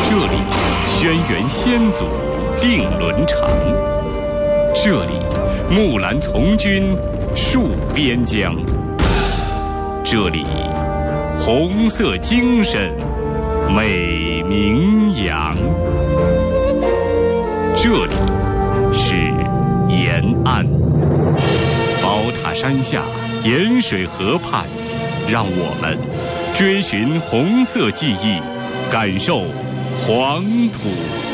这里轩辕先祖定伦常，这里木兰从军戍边疆，这里红色精神美名扬，这里是延安。宝塔山下，盐水河畔，让我们追寻红色记忆，感受黄土